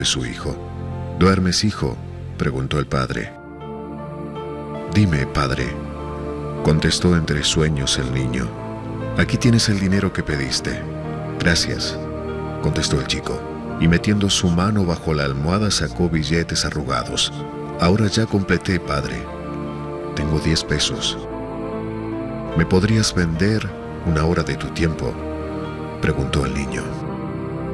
de su hijo. ¿Duermes, hijo?, preguntó el padre. Dime, padre, contestó entre sueños el niño. Aquí tienes el dinero que pediste. Gracias, contestó el chico, y metiendo su mano bajo la almohada sacó billetes arrugados. Ahora ya completé, padre. Tengo 10 pesos. ¿Me podrías vender una hora de tu tiempo?, preguntó el niño.